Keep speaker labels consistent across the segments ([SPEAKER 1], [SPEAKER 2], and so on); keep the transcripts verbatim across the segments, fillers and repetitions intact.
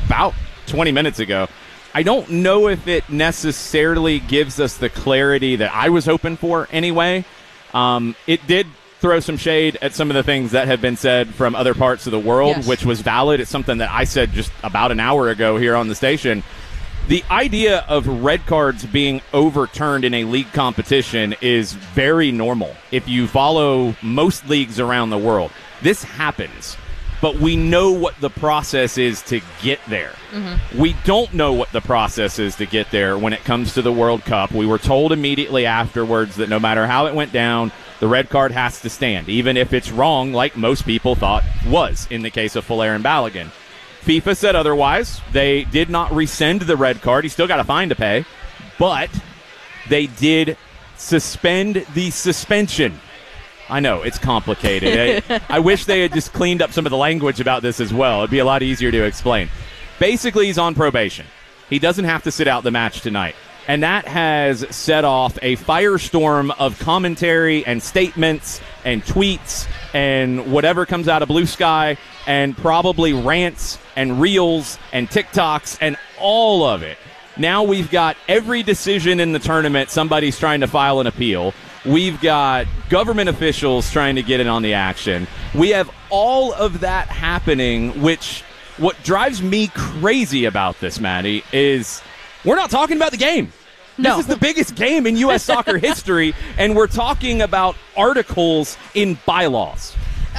[SPEAKER 1] about twenty minutes ago. I don't know if it necessarily gives us the clarity that I was hoping for anyway. Um, it did throw some shade at some of the things that have been said from other parts of the world,
[SPEAKER 2] yes.
[SPEAKER 1] which was valid. It's something that I said just about an hour ago here on the station. The idea of red cards being overturned in a league competition is very normal if you follow most leagues around the world. This happens, but we know what the process is to get there. Mm-hmm. We don't know what the process is to get there when it comes to the World Cup. We were told immediately afterwards that no matter how it went down, the red card has to stand, even if it's wrong, like most people thought was in the case of Folarin Balogun. FIFA said otherwise. They did not rescind the red card. He still got a fine to pay, but they did suspend the suspension. I know, it's complicated. I, I wish they had just cleaned up some of the language about this as well. It'd be a lot easier to explain. Basically, he's on probation. He doesn't have to sit out the match tonight. And that has set off a firestorm of commentary and statements and tweets and whatever comes out of Blue Sky and probably rants and reels and TikToks and all of it. Now we've got every decision in the tournament, somebody's trying to file an appeal. We've got government officials trying to get in on the action. We have all of that happening, which what drives me crazy about this, Maddie, is we're not talking about the game.
[SPEAKER 2] No.
[SPEAKER 1] This is the biggest game in U S soccer history, and we're talking about articles in bylaws.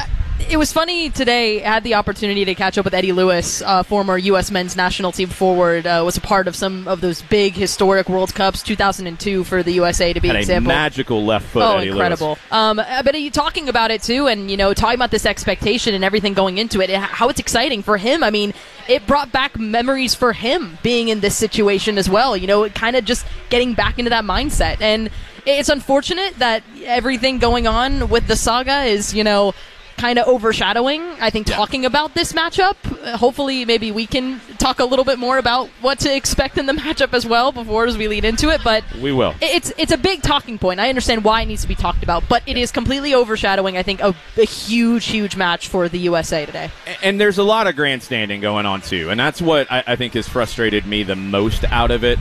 [SPEAKER 2] It was funny today. I had the opportunity to catch up with Eddie Lewis, uh, former U S men's national team forward, uh, was a part of some of those big historic World Cups, two thousand two for the U S A to be
[SPEAKER 1] Had
[SPEAKER 2] an example.
[SPEAKER 1] A magical left foot,
[SPEAKER 2] oh,
[SPEAKER 1] Eddie
[SPEAKER 2] incredible.
[SPEAKER 1] Lewis.
[SPEAKER 2] Um, but he talking about it too, and you know, talking about this expectation and everything going into it, how it's exciting for him. I mean, it brought back memories for him being in this situation as well. You know, kind of just getting back into that mindset. And it's unfortunate that everything going on with the saga is, you know, kind of overshadowing, I think,
[SPEAKER 1] yeah.
[SPEAKER 2] talking about this matchup. Uh, hopefully, maybe we can talk a little bit more about what to expect in the matchup as well before as we lead into it. But
[SPEAKER 1] we will.
[SPEAKER 2] It's it's a big talking point. I understand why it needs to be talked about, but it is completely overshadowing, I think, a, a huge, huge match for the U S A today.
[SPEAKER 1] And there's a lot of grandstanding going on, too, and that's what I, I think has frustrated me the most out of it.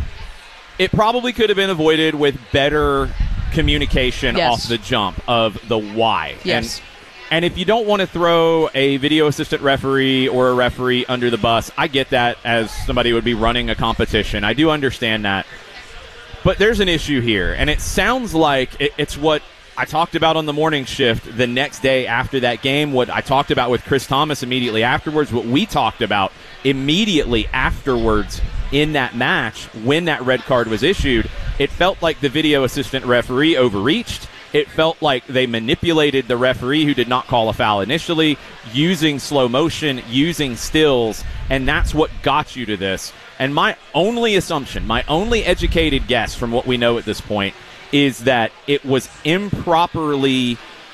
[SPEAKER 1] It probably could have been avoided with better communication
[SPEAKER 2] yes.
[SPEAKER 1] off the jump of the why.
[SPEAKER 2] Yes.
[SPEAKER 1] And, And if you don't want to throw a video assistant referee or a referee under the bus, I get that as somebody who would be running a competition. I do understand that. But there's an issue here, and it sounds like it's what I talked about on the morning shift the next day after that game, what I talked about with Chris Thomas immediately afterwards, what we talked about immediately afterwards in that match when that red card was issued. It felt like the video assistant referee overreached. It felt like they manipulated the referee who did not call a foul initially, using slow motion, using stills, and that's what got you to this. And my only assumption, my only educated guess from what we know at this point is that it was improperly,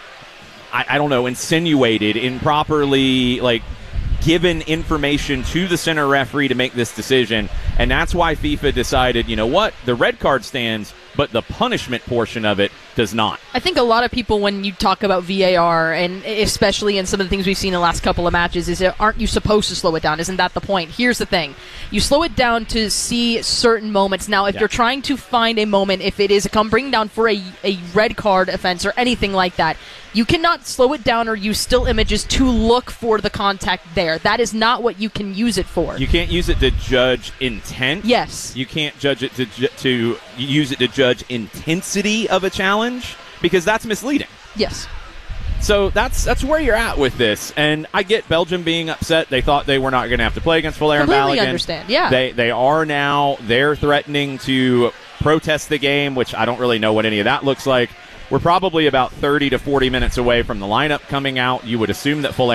[SPEAKER 1] I, I don't know, insinuated, improperly, like, given information to the center referee to make this decision, and that's why FIFA decided, you know what, the red card stands, but the punishment portion of it does not.
[SPEAKER 2] I think a lot of people, when you talk about V A R, and especially in some of the things we've seen in the last couple of matches, is that aren't you supposed to slow it down? Isn't that the point? Here's the thing. You slow it down to see certain moments. Now, if
[SPEAKER 1] yeah.
[SPEAKER 2] you're trying to find a moment, if it is a come bring down for a, a red card offense or anything like that, you cannot slow it down or use still images to look for the contact there. That is not what you can use it for.
[SPEAKER 1] You can't use it to judge intent.
[SPEAKER 2] Yes.
[SPEAKER 1] You can't judge it to ju- to use it to judge intensity of a challenge, because that's misleading.
[SPEAKER 2] Yes.
[SPEAKER 1] So that's that's where you're at with this, and I get Belgium being upset. They thought they were not going to have to play against Folarin Balogun.
[SPEAKER 2] Completely understand. Yeah.
[SPEAKER 1] They they are now. They're threatening to protest the game, which I don't really know what any of that looks like. We're probably about thirty to forty minutes away from the lineup coming out. You would assume that Folarin